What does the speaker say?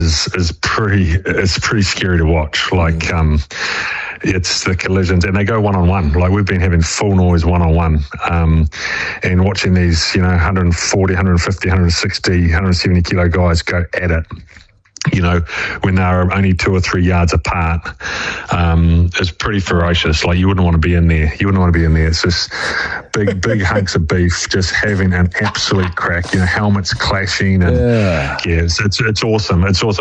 is pretty scary to watch. Like, it's the collisions, and they go one-on-one. Like, we've been having full noise one-on-one, and watching these, 140, 150, 160, 170 kilo guys go at it, when they're only 2 or 3 yards apart, is pretty ferocious. Like, you wouldn't want to be in there. It's just big hunks of beef just having an absolute crack, helmets clashing, and it's awesome. It's awesome.